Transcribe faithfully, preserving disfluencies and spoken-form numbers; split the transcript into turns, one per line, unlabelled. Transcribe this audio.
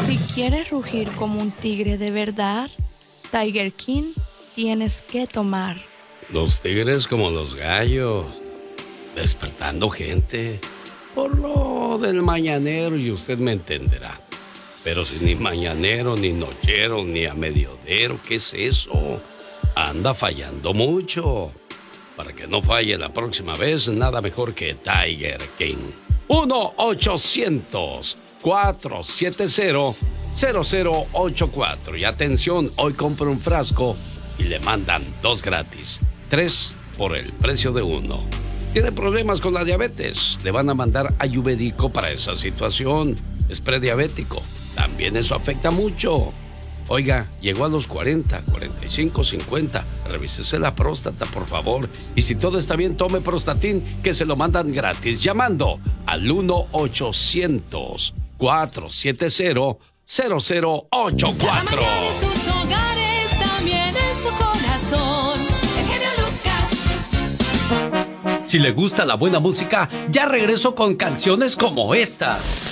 Si quieres rugir como un tigre de verdad, Tiger King tienes que tomar.
Los tigres como los gallos, despertando gente. Por lo del mañanero, y usted me entenderá. Pero si ni mañanero, ni nochero, ni a mediodero, ¿qué es eso? Anda fallando mucho. Para que no falle la próxima vez, nada mejor que Tiger King. uno ochocientos, cuatrocientos setenta, cero cero ocho cuatro. Y atención, hoy compra un frasco y le mandan dos gratis. Tres por el precio de uno. ¿Tiene problemas con la diabetes? Le van a mandar Ayurvédico para esa situación. Es prediabético. También eso afecta mucho. Oiga, llegó a los cuarenta, cuarenta y cinco, cincuenta. Revísese la próstata, por favor. Y si todo está bien, tome Prostatin, que se lo mandan gratis. Llamando al uno ochocientos, cuatrocientos setenta, cero cero ocho cuatro.
En sus hogares, también en su corazón. El genio Lucas.
Si le gusta la buena música, ya regreso con canciones como esta.